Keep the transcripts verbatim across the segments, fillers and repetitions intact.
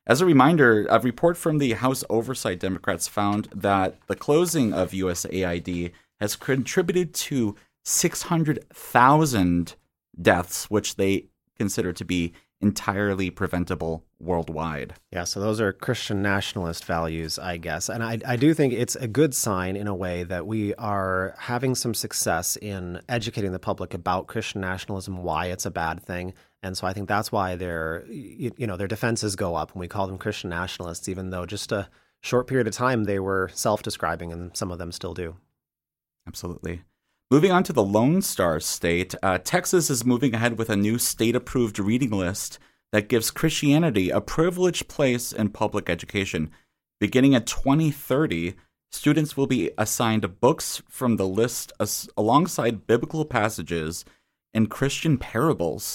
As a reminder, a report from the House Oversight Democrats found that the closing of U S A I D has contributed to six hundred thousand deaths, which they consider to be entirely preventable worldwide. Yeah, so those are Christian nationalist values, I guess. And I, I do think it's a good sign in a way that we are having some success in educating the public about Christian nationalism, why it's a bad thing. And so I think that's why their, you, you know, their defenses go up when we call them Christian nationalists, even though just a short period of time they were self-describing, and some of them still do. Absolutely. Moving on to the Lone Star State, uh, Texas is moving ahead with a new state-approved reading list that gives Christianity a privileged place in public education. Beginning at twenty thirty, students will be assigned books from the list as- alongside biblical passages and Christian parables,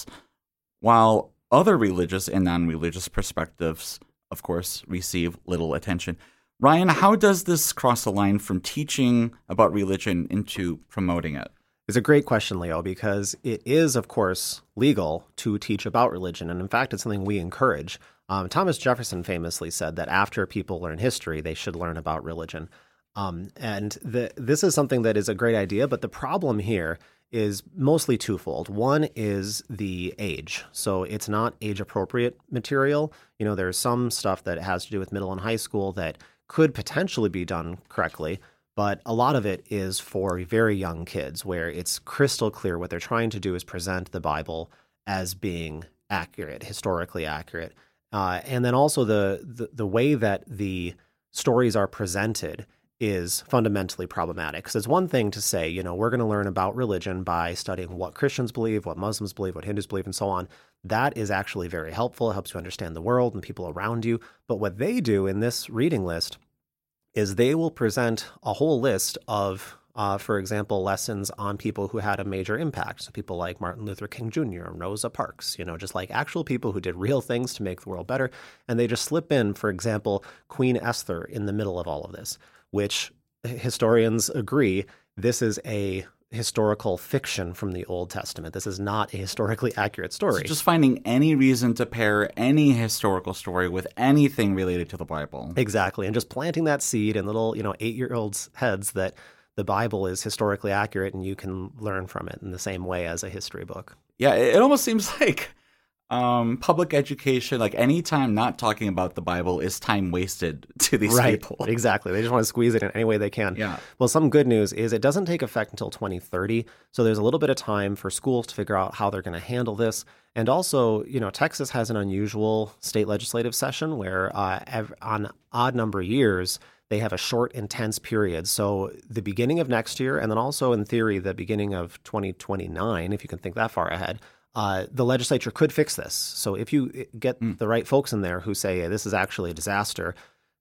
while other religious and non-religious perspectives, of course, receive little attention. Ryan, how does this cross the line from teaching about religion into promoting it? It's a great question, Leo, because it is, of course, legal to teach about religion. And in fact, it's something we encourage. Um, Thomas Jefferson famously said that after people learn history, they should learn about religion. Um, and the, this is something that is a great idea, but the problem here is mostly twofold. One is the age. So it's not age-appropriate material. You know, there's some stuff that has to do with middle and high school that could potentially be done correctly, but a lot of it is for very young kids where it's crystal clear what they're trying to do is present the Bible as being accurate, historically accurate. Uh, and then also the, the the way that the stories are presented is fundamentally problematic. Because it's one thing to say, you know, we're going to learn about religion by studying what Christians believe, what Muslims believe, what Hindus believe, and so on. That is actually very helpful. It helps you understand the world and people around you. But what they do in this reading list is they will present a whole list of, uh, for example, lessons on people who had a major impact. So people like Martin Luther King Junior and Rosa Parks, you know, just like actual people who did real things to make the world better. And they just slip in, for example, Queen Esther in the middle of all of this, which historians agree this is a historical fiction from the Old Testament. This is not a historically accurate story. So just finding any reason to pair any historical story with anything related to the Bible. Exactly. And just planting that seed in little, you know, eight-year-olds' heads that the Bible is historically accurate and you can learn from it in the same way as a history book. Yeah, it almost seems like um, public education, like any time not talking about the Bible is time wasted to these right, people. Exactly. They just want to squeeze it in any way they can. Yeah. Well, some good news is it doesn't take effect until twenty thirty. So there's a little bit of time for schools to figure out how they're going to handle this. And also, you know, Texas has an unusual state legislative session where uh, ev- on odd number of years, they have a short, intense period. So the beginning of next year, and then also in theory, the beginning of twenty twenty-nine, if you can think that far ahead, Uh, the legislature could fix this. So if you get mm. the right folks in there who say, hey, this is actually a disaster,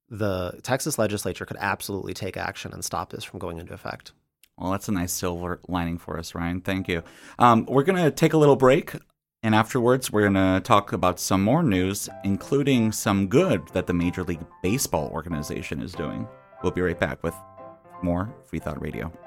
the Texas legislature could absolutely take action and stop this from going into effect. Well, that's a nice silver lining for us, Ryan. Thank you. Um, we're going to take a little break, and afterwards we're going to talk about some more news, including some good that the Major League Baseball organization is doing. We'll be right back with more Free Thought Radio.